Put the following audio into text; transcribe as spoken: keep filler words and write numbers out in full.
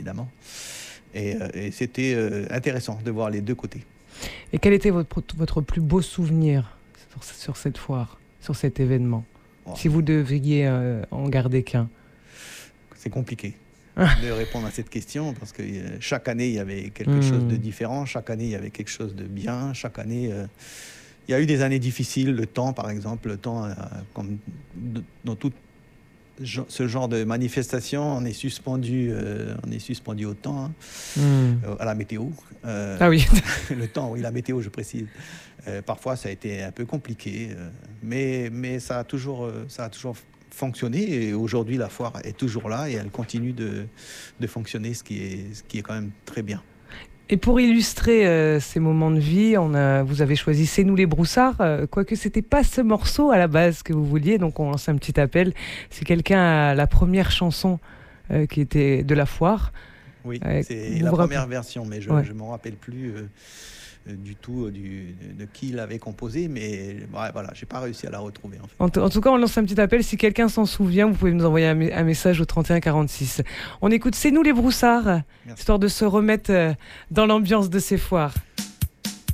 évidemment. Et, euh, et c'était euh, intéressant de voir les deux côtés. Et quel était votre, votre plus beau souvenir sur, sur cette foire, sur cet événement? Oh. Si vous deviez euh, en garder qu'un. C'est compliqué de répondre à cette question parce que euh, chaque année, il y avait quelque mmh. chose de différent. Chaque année, il y avait quelque chose de bien. Chaque année, euh, il y a eu des années difficiles. Le temps, par exemple, le temps, euh, comme dans tout ce genre de manifestation, on est suspendu, euh, on est suspendu au temps, hein, mmh. euh, à la météo. Euh, ah oui. Le temps, oui, la météo, je précise. Euh, parfois, ça a été un peu compliqué, euh, mais, mais ça a toujours, euh, ça a toujours fonctionné. Et aujourd'hui, la foire est toujours là et elle continue de, de fonctionner, ce qui est, ce qui est quand même très bien. Et pour illustrer euh, ces moments de vie, on a, vous avez choisi C'est nous les broussards, euh, quoique c'était pas ce morceau à la base que vous vouliez, donc on lance un petit appel. Si quelqu'un a la première chanson euh, qui était de la foire. Oui, euh, c'est la première rappel... version, mais je ne ouais. m'en rappelle plus euh, du tout du, de qui l'avait composée, mais ouais, voilà, j'ai pas réussi à la retrouver. En, fait. en, t- en tout cas, on lance un petit appel. Si quelqu'un s'en souvient, vous pouvez nous envoyer un, un message au trente et un quarante-six. On écoute C'est nous les broussards, Merci. Histoire de se remettre dans l'ambiance de ces foires.